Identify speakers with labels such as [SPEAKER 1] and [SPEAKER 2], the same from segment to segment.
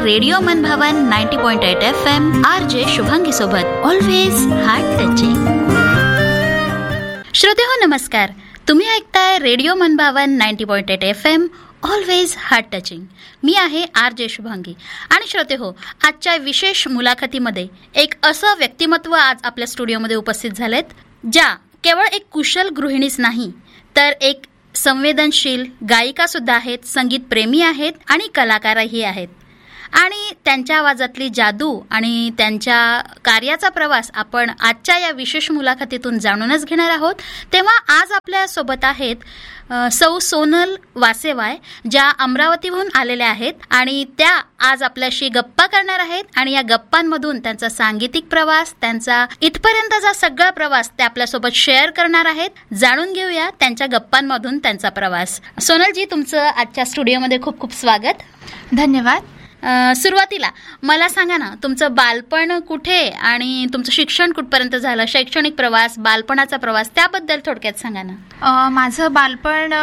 [SPEAKER 1] Radio मनभवन 90.8 FM RJ Shubhangi सोबत always heart touching. श्रोते हो नमस्कार. तुम्ही ऐकताय radio मनभवन 90.8 FM always heart touching. मी आहे RJ शुभांगी. आणि श्रोते हो, आजच्या विशेष मुलाखतीमध्ये एक असं व्यक्तिमत्व आज आपल्या स्टुडिओमध्ये उपस्थित झालेत, ज्या केवळ एक कुशल गृहिणीच नाही तर एक संवेदनशील गायिका सुद्धा आहेत, संगीत प्रेमी आहेत आणि कलाकारही आहेत. आणि त्यांच्या आवाजातली जादू आणि त्यांच्या कार्याचा प्रवास आपण आजच्या या विशेष मुलाखतीतून जाणूनच घेणार आहोत. तेव्हा आज आपल्या सोबत आहेत सौ सोनल वासेवाय, ज्या अमरावतीहून आलेल्या आहेत आणि त्या आज आपल्याशी गप्पा करणार आहेत. आणि या गप्पांमधून त्यांचा सांगीतिक प्रवास, त्यांचा इथपर्यंतचा सगळा प्रवास ते आपल्यासोबत शेअर करणार आहेत. जाणून घेऊया त्यांच्या गप्पांमधून त्यांचा प्रवास. सोनलजी, तुमचं आजच्या स्टुडिओमध्ये खूप खूप स्वागत.
[SPEAKER 2] धन्यवाद.
[SPEAKER 1] सुरुवातीला मला सांगा ना, तुमचं बालपण कुठे आणि तुमचं शिक्षण कुठपर्यंत झालं, शैक्षणिक प्रवास, बालपणाचा प्रवास, त्याबद्दल थोडक्यात सांगा ना.
[SPEAKER 2] माझं बालपण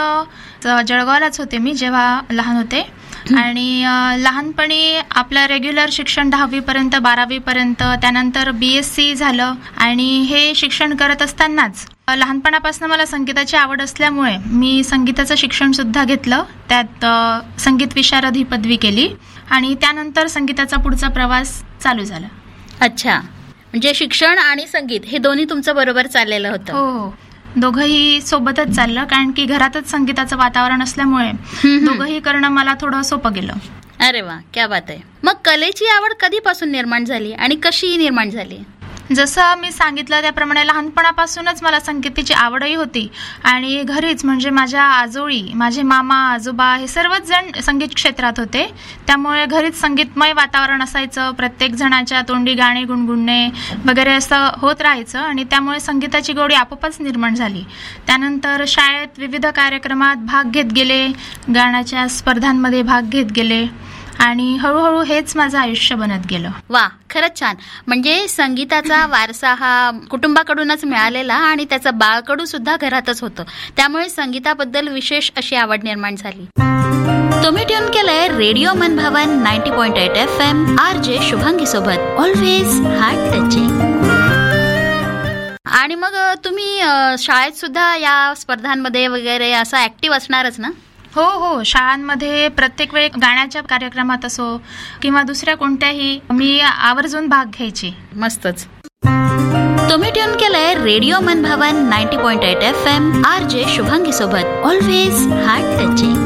[SPEAKER 2] जळगावलाच होते मी जेव्हा लहान होते. आणि लहानपणी आपलं रेग्युलर शिक्षण 10वी पर्यंत, 12वी पर्यंत, त्यानंतर BSc झालं. आणि हे शिक्षण करत असतानाच लहानपणापासून मला संगीताची आवड असल्यामुळे मी संगीताचं शिक्षण सुद्धा घेतलं. त्यात संगीत विशारद ही पदवी केली आणि त्यानंतर संगीताचा पुढचा प्रवास चालू झाला.
[SPEAKER 1] अच्छा, म्हणजे शिक्षण आणि संगीत हे दोन्ही तुमचं बरोबर चाललेलं होतं?
[SPEAKER 2] हो, दोघंही सोबतच चाललं, कारण की घरातच संगीताचं वातावरण असल्यामुळे दोघंही करणं मला थोडं सोपं गेलं.
[SPEAKER 1] अरे वा, क्या बात आहे. मग कलेची आवड कधीपासून निर्माण झाली आणि कशी निर्माण झाली?
[SPEAKER 2] जसं मी सांगितलं त्याप्रमाणे लहानपणापासूनच मला संगीताची आवडही होती. आणि घरीच म्हणजे माझ्या आजोळी, माझे मामा, आजोबा हे सर्वच जण संगीत क्षेत्रात होते. त्यामुळे घरीच संगीतमय वातावरण असायचं. प्रत्येक जणाच्या तोंडी गाणे गुणगुणणे वगैरे असं होत राहायचं आणि त्यामुळे संगीताची गोडी आपोआपच निर्माण झाली. त्यानंतर शाळेत विविध कार्यक्रमात भाग घेत गेले, गाण्याच्या स्पर्धांमध्ये भाग घेत गेले आणि हळूहळू हेच माझं आयुष्य बनत गेलं.
[SPEAKER 1] वा, खरंच छान. म्हणजे संगीताचा वारसा हा कुटुंबाकडूनच मिळालेला आणि त्याचं बाळकडू सुद्धा घरातच होतं. त्यामुळे संगीताबद्दल विशेष अशी आवड निर्माण झाली. तुम्ही ट्यून केलंय रेडिओ मनभवन 90.8 FM RJ शुभांगी सोबत ऑलवेज हार्ट टचिंग. आणि मग तुम्ही शाळेत सुद्धा या स्पर्धांमध्ये वगैरे असं ऍक्टिव्ह असणारच ना?
[SPEAKER 2] हो हो, शाळांमध्ये प्रत्येक वेळी गाण्याच्या कार्यक्रमात असो किंवा दुसऱ्या कोणत्याही मी आवर्जून भाग घ्यायची.
[SPEAKER 1] मस्तच. तुम्ही ट्यून केलंय रेडिओ मनभवन 90.8 FM RJ शुभांगी सोबत ऑलवेज हार्ट टचिंग.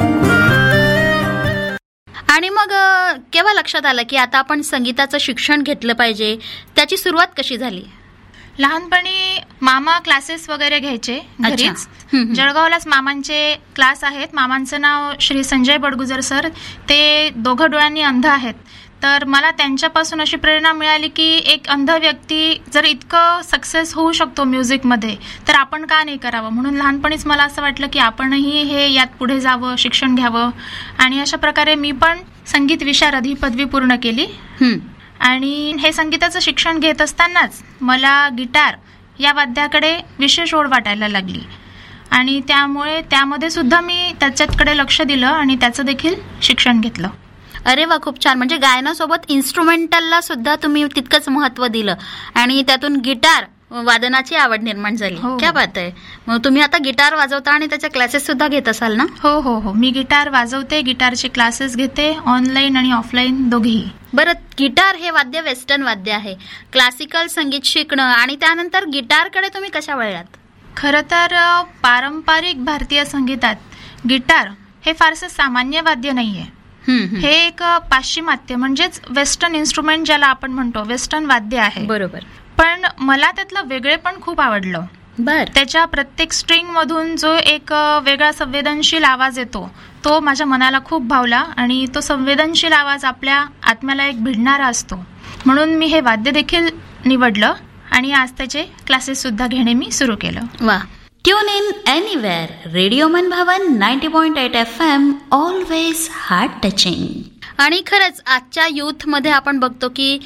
[SPEAKER 1] आणि मग केव्हा लक्षात आलं की आता आपण संगीताचं शिक्षण घेतलं पाहिजे? त्याची सुरुवात कशी झाली?
[SPEAKER 2] लहानपणी मामा क्लासेस वगैरे घ्यायचे घरीच. जळगावलाच मामांचे क्लास आहेत. मामांचं नाव श्री संजय बडगुजर सर. ते दोघं डोळ्यांनी अंध आहेत. तर मला त्यांच्यापासून अशी प्रेरणा मिळाली की एक अंध व्यक्ती जर इतकं सक्सेस होऊ शकतो म्युझिकमध्ये तर आपण का नाही करावं. म्हणून लहानपणीच मला असं वाटलं की आपणही हे यात पुढे जावं, शिक्षण घ्यावं. आणि अशा प्रकारे मी पण संगीत विशारद ही पदवी पूर्ण केली. आणि हे संगीताचं शिक्षण घेत असतानाच मला गिटार या वाद्याकडे विशेष ओढ वाटायला लागली आणि त्यामुळे त्यामध्ये सुद्धा मी त्याच्याकडे लक्ष दिलं आणि त्याचं देखील शिक्षण घेतलं.
[SPEAKER 1] अरे वा, खूप छान. म्हणजे गायनासोबत इन्स्ट्रुमेंटलला सुद्धा तुम्ही तितकंच महत्त्व दिलं आणि त्यातून गिटार वादनाची आवड निर्माण झाली. क्या बात आहे. मग तुम्ही आता गिटार वाजवता आणि त्याचे क्लासेस सुद्धा घेत असाल ना?
[SPEAKER 2] हो हो हो, मी गिटार वाजवते, गिटारचे क्लासेस घेते, ऑनलाईन आणि ऑफलाईन दोघेही.
[SPEAKER 1] बरं, गिटार हे वाद्य वेस्टर्न वाद्य आहे. क्लासिकल संगीत शिकणं आणि त्यानंतर गिटारकडे तुम्ही कशा वळलात?
[SPEAKER 2] खरं तर पारंपरिक भारतीय संगीतात गिटार हे फारसं सामान्य वाद्य नाहीये. हे एक पाश्चिमात्य म्हणजेच वेस्टर्न इन्स्ट्रुमेंट ज्याला आपण म्हणतो, वेस्टर्न वाद्य आहे.
[SPEAKER 1] बरोबर.
[SPEAKER 2] पण मला त्यातलं वेगळेपण खूप आवडलं. त्याच्या प्रत्येक स्ट्रिंग मधून जो एक वेगळा संवेदनशील आवाज येतो तो माझ्या मनाला खूप भावला आणि तो संवेदनशील आवाज आपल्या आत्म्याला एक भिडणारा असतो. म्हणून मी हे वाद्य देखील निवडलं आणि आज त्याचे क्लासेस सुद्धा घेणे मी सुरू केलं.
[SPEAKER 1] वा. Tune in anywhere radio मनभवन 90.8 FM always heart touching. आणि खरंच आजच्या युथ मध्ये आपण बघतो की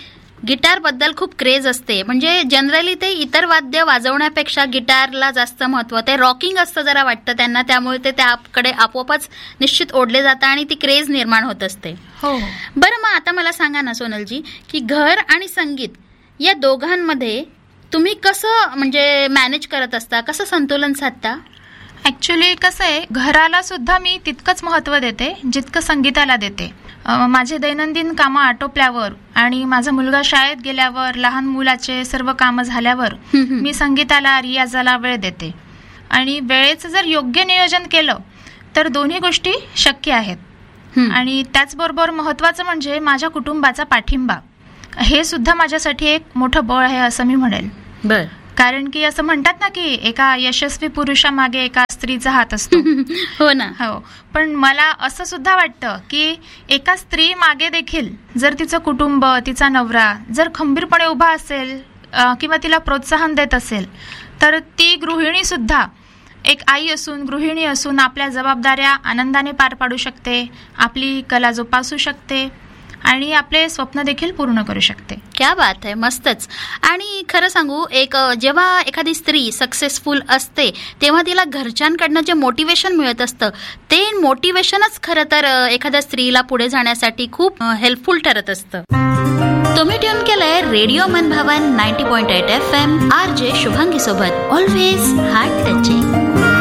[SPEAKER 1] गिटारबद्दल खूप क्रेज असते. म्हणजे जनरली ते इतर वाद्य वाजवण्यापेक्षा गिटारला जास्त महत्त्व, ते रॉकिंग असतं जरा वाटतं त्यांना, त्यामुळे ते त्याकडे आपोआपच निश्चित ओढले जातं आणि ती क्रेज निर्माण होत असते.
[SPEAKER 2] हो.
[SPEAKER 1] बरं, मग आता मला सांगा ना सोनलजी, की घर आणि संगीत या दोघांमध्ये तुम्ही कसं म्हणजे मॅनेज करत असता, कसं संतुलन साधता?
[SPEAKER 2] ॲक्च्युली कसं आहे, घराला सुद्धा मी तितकंच महत्त्व देते जितकं संगीताला देते. माझे दैनंदिन कामं आटोपल्यावर आणि माझा मुलगा शाळेत गेल्यावर, लहान मुलाचे सर्व कामं झाल्यावर मी संगीताला, रियाजाला वेळ देते. आणि वेळेचं जर योग्य नियोजन केलं तर दोन्ही गोष्टी शक्य आहेत. आणि त्याचबरोबर महत्त्वाचं म्हणजे माझ्या कुटुंबाचा पाठिंबा, हे सुद्धा माझ्यासाठी एक मोठं बळ आहे असं मी म्हणेल.
[SPEAKER 1] बर,
[SPEAKER 2] कारण की असं म्हणतात ना की एका यशस्वी पुरुषामागे एका स्त्रीचा हात असतो.
[SPEAKER 1] हो ना.
[SPEAKER 2] हो, पण मला असं सुद्धा वाटतं की एका स्त्री मागे देखील जर तिचं कुटुंब, तिचा नवरा जर खंबीरपणे उभा असेल किंवा तिला प्रोत्साहन देत असेल, तर ती गृहिणी सुद्धा एक आई असून, गृहिणी असून आपल्या जबाबदाऱ्या आनंदाने पार पाडू शकते, आपली कला जोपासू शकते आणि आपले स्वप्न देखील पूर्ण करू शकते.
[SPEAKER 1] क्या बात आहे, मस्तच. आणि खरं सांगू, जेव्हा एखादी स्त्री सक्सेसफुल असते तेव्हा तिला घरच्यांकडनं जे मोटिवेशन मिळत असतं, ते मोटिवेशनच खरं तर एखाद्या स्त्रीला पुढे जाण्यासाठी खूप हेल्पफुल ठरत असतं. तुम्ही ट्यून केलंय रेडिओ मनभावन 90.8 FM RJ शुभांगी सोबत, ऑलवेज हार्ट टचिंग.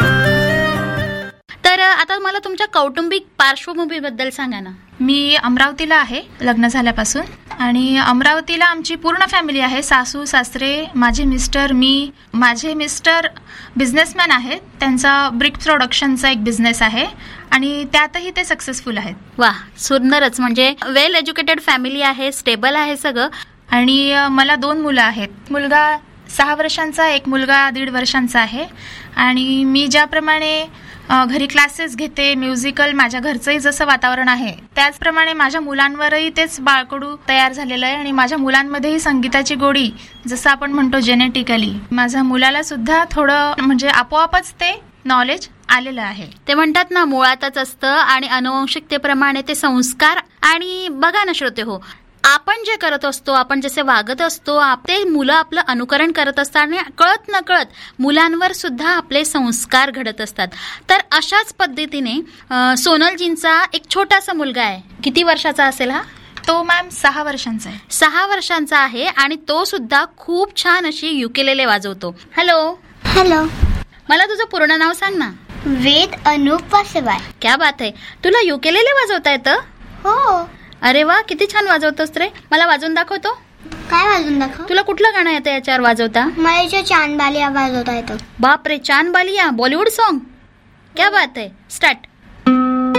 [SPEAKER 1] तर आता मला तुमच्या कौटुंबिक पार्श्वभूमीबद्दल सांगा ना.
[SPEAKER 2] मी अमरावतीला आहे लग्न झाल्यापासून, आणि अमरावतीला आमची पूर्ण फॅमिली आहे. सासू सासरे, माझे मिस्टर, मी. माझे मिस्टर बिझनेसमॅन आहेत, त्यांचा ब्रिक प्रोडक्शनचा एक बिझनेस आहे आणि त्यातही ते सक्सेसफुल आहेत.
[SPEAKER 1] वा, सुंदरच. म्हणजे वेल एज्युकेटेड फॅमिली आहे, स्टेबल आहे सगळं.
[SPEAKER 2] आणि मला 2 मुलं आहेत. मुलगा 6 वर्षांचा, एक मुलगा 1.5 वर्षांचा आहे. आणि मी ज्याप्रमाणे घरी क्लासेस घेते, म्युझिकल, माझ्या घरचंही जसं वातावरण आहे त्याचप्रमाणे माझ्या मुलांवरही तेच बाळकडू तयार झालेलं आहे. आणि माझ्या मुलांमध्येही संगीताची गोडी, जसं आपण म्हणतो जेनेटिकली, माझ्या मुलाला सुद्धा थोडं म्हणजे आपोआपच ते नॉलेज आलेलं आहे.
[SPEAKER 1] ते म्हणतात ना, मुळातच असतं आणि अनुवंशिकतेप्रमाणे ते संस्कार. आणि बघा ना श्रोते हो, आपण जे करत असतो, आपण जसे वागत असतो, ते मुलं आपलं अनुकरण करत असतात आणि कळत नकळत मुलांवर सुद्धा आपले संस्कार घडत असतात. तर अशाच पद्धतीने सोनलजींचा एक छोटासा मुलगा आहे. किती वर्षाचा असेल हा?
[SPEAKER 2] तो मॅम 6 वर्षांचा आहे.
[SPEAKER 1] 6 वर्षांचा आहे आणि तो सुद्धा खूप छान अशी युकेलेले वाजवतो. हॅलो.
[SPEAKER 3] हॅलो.
[SPEAKER 1] मला तुझं पूर्ण नाव सांग ना.
[SPEAKER 3] वेद अनूप वासेवार.
[SPEAKER 1] क्या बात आहे. तुला युकेलेले वाजवता येतं?
[SPEAKER 3] हो.
[SPEAKER 1] अरे वा, किती छान वाजवतोस रे. मला वाजवून दाखवतो.
[SPEAKER 3] काय वाजवून दाखव?
[SPEAKER 1] तुला कुठलं गाणं येतं याच्यावर वाजवता?
[SPEAKER 3] मला याच्या चांद बालिया वाजवता येतं.
[SPEAKER 1] बाप रे, चांद बालिया, बॉलिवूड सॉन्ग. क्या बात आहे. स्टार्ट.